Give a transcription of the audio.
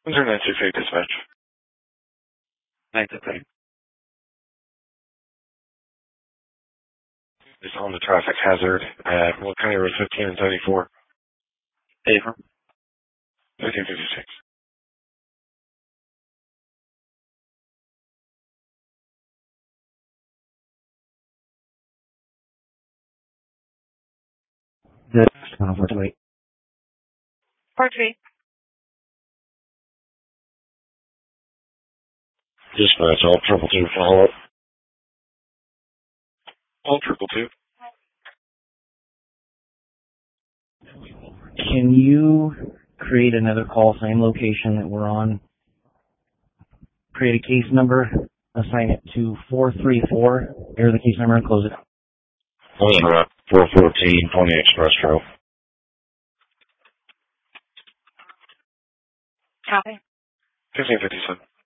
968 dispatch. 968. It's on the traffic hazard at Will County Road 15 and 74. Affirm. 1556. The 428. 428. Dispatch, all 222 follow up. All 222. Can you create another call, same location that we're on? Create a case number, assign it to 434, enter the case number and close it. I'll interrupt. 414, Pony Express Trail. Copy. 1557.